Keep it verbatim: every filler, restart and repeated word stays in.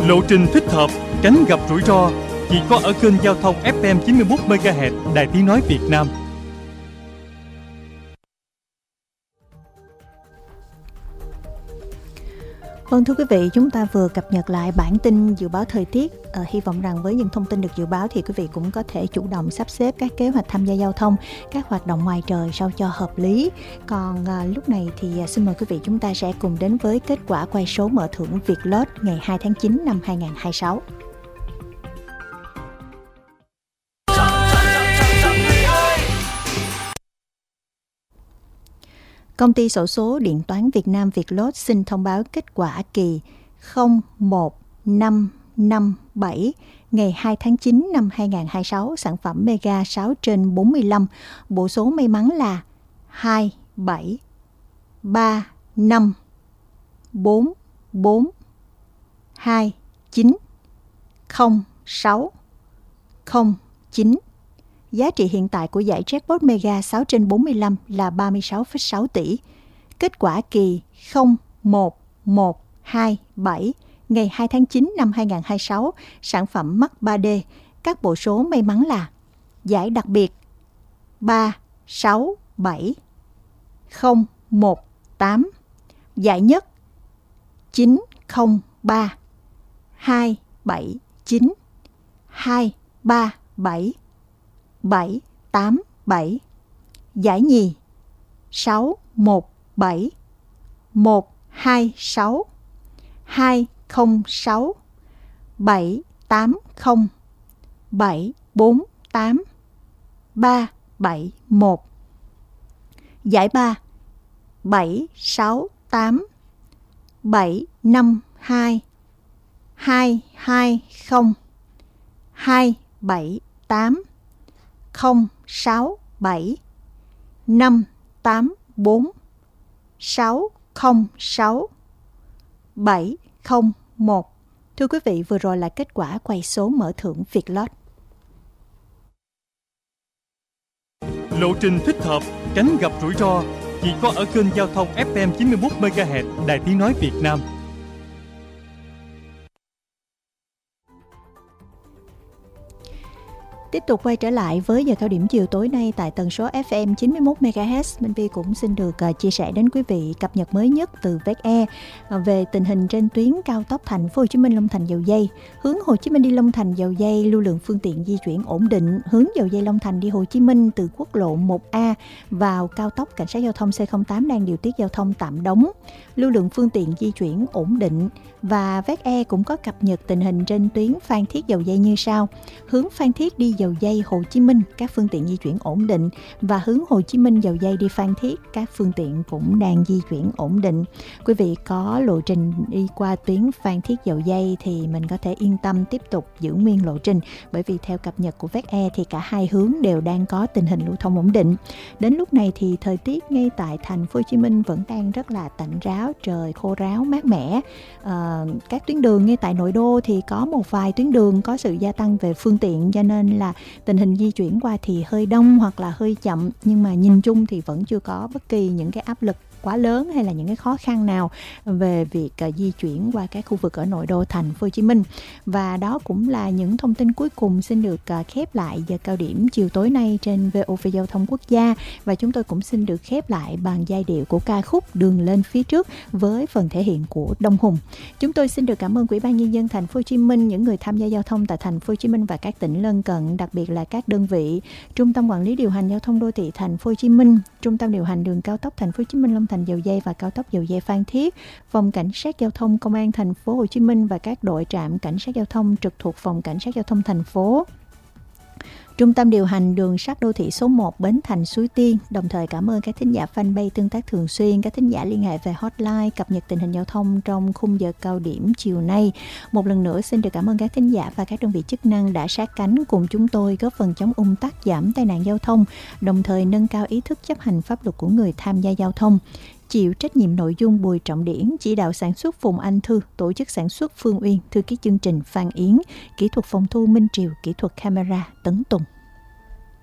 Lộ trình thích hợp, tránh gặp rủi ro chỉ có ở kênh giao thông ép em chín mươi mốt mê ga héc Đài Tiếng nói Việt Nam. Vâng, thưa quý vị, chúng ta vừa cập nhật lại bản tin dự báo thời tiết. À, hy vọng rằng với những thông tin được dự báo thì quý vị cũng có thể chủ động sắp xếp các kế hoạch tham gia giao thông, các hoạt động ngoài trời sao cho hợp lý. Còn à, lúc này thì à, xin mời quý vị chúng ta sẽ cùng đến với kết quả quay số mở thưởng Vietlott ngày hai tháng chín năm hai nghìn không trăm hai mươi sáu. Công ty xổ số điện toán Việt Nam Vietlott xin thông báo kết quả kỳ không một năm năm bảy ngày hai tháng chín năm hai nghìn không trăm hai mươi sáu, sản phẩm Mega sáu trên bốn mươi lăm. Bộ số may mắn là hai bảy ba năm bốn bốn hai chín không sáu không chín. Giá trị hiện tại của giải jackpot Mega sáu trên bốn mươi lăm là ba mươi sáu phẩy sáu tỷ. Kết quả kỳ không một một hai bảy ngày hai tháng chín năm hai nghìn không trăm hai mươi sáu, sản phẩm mắt ba D. Các bộ số may mắn là giải đặc biệt ba sáu bảy không một tám, giải nhất chín không ba hai bảy chín hai ba bảy bảy tám bảy, giải nhì sáu một bảy một hai sáu hai không sáu bảy tám không bảy bốn tám ba bảy một, giải ba bảy sáu tám bảy năm hai hai hai không hai bảy tám không sáu bảy năm tám bốn sáu không sáu bảy không một. Thưa quý vị, vừa rồi là kết quả quay số mở thưởng Vietlott. Lộ trình thích hợp, tránh gặp rủi ro chỉ có ở kênh giao thông ép em chín mươi mốt mê ga héc Đài Tiếng nói Việt Nam. Tiếp tục quay trở lại với giờ cao điểm chiều tối nay tại tần số ép em chín mươi mốt mê ga héc, Minh Vi cũng xin được uh, chia sẻ đến quý vị cập nhật mới nhất từ vê e uh, về tình hình trên tuyến cao tốc Thành phố Hồ Chí Minh Long Thành Dầu Giây. Hướng Hồ Chí Minh đi Long Thành Dầu Giây, lưu lượng phương tiện di chuyển ổn định. Hướng Dầu Giây Long Thành đi Hồ Chí Minh từ quốc lộ một A vào cao tốc, cảnh sát giao thông C không tám đang điều tiết giao thông tạm đóng. Lưu lượng phương tiện di chuyển ổn định. Và vê e cũng có cập nhật tình hình trên tuyến Phan Thiết Dầu Giây như sau. Hướng Phan Thiết đi Dầu Giây Hồ Chí Minh, các phương tiện di chuyển ổn định. Và hướng Hồ Chí Minh Dầu Giây đi Phan Thiết, các phương tiện cũng đang di chuyển ổn định. Quý vị có lộ trình đi qua tuyến Phan Thiết Dầu Giây thì mình có thể yên tâm tiếp tục giữ nguyên lộ trình, bởi vì theo cập nhật của vê e thì cả hai hướng đều đang có tình hình lưu thông ổn định. Đến lúc này thì thời tiết ngay tại Thành phố Hồ Chí Minh vẫn đang rất là tạnh ráo, trời khô ráo mát mẻ. À, các tuyến đường ngay tại nội đô thì có một vài tuyến đường có sự gia tăng về phương tiện, cho nên là tình hình di chuyển qua thì hơi đông hoặc là hơi chậm, nhưng mà nhìn chung thì vẫn chưa có bất kỳ những cái áp lực quá lớn hay là những cái khó khăn nào về việc uh, di chuyển qua các khu vực ở nội đô Thành phố Hồ Chí Minh. Và đó cũng là những thông tin cuối cùng xin được uh, khép lại giờ cao điểm chiều tối nay trên vê o vê Giao thông Quốc gia, và chúng tôi cũng xin được khép lại bằng giai điệu của ca khúc Đường lên phía trước với phần thể hiện của Đông Hùng. Chúng tôi xin được cảm ơn Ủy ban Nhân dân Thành phố Hồ Chí Minh, những người tham gia giao thông tại Thành phố Hồ Chí Minh và các tỉnh lân cận, đặc biệt là các đơn vị Trung tâm Quản lý điều hành giao thông đô thị Thành phố Hồ Chí Minh, Trung tâm điều hành đường cao tốc Thành phố Hồ Chí Minh Long Thành Dầu Giây và cao tốc Dầu Giây Phan Thiết, Phòng Cảnh sát Giao thông Công an Thành phố Hồ Chí Minh và các đội trạm cảnh sát giao thông trực thuộc Phòng Cảnh sát Giao thông thành phố, Trung tâm điều hành đường sắt đô thị số một Bến Thành Suối Tiên. Đồng thời cảm ơn các thính giả fanpage tương tác thường xuyên, các thính giả liên hệ về hotline cập nhật tình hình giao thông trong khung giờ cao điểm chiều nay. Một lần nữa xin được cảm ơn các thính giả và các đơn vị chức năng đã sát cánh cùng chúng tôi góp phần chống ùn tắc, giảm tai nạn giao thông, đồng thời nâng cao ý thức chấp hành pháp luật của người tham gia giao thông. Chịu trách nhiệm nội dung Bùi Trọng Điển, chỉ đạo sản xuất Phùng Anh Thư, tổ chức sản xuất Phương Uyên, thư ký chương trình Phan Yến, kỹ thuật phòng thu Minh Triều, kỹ thuật camera Tấn Tùng.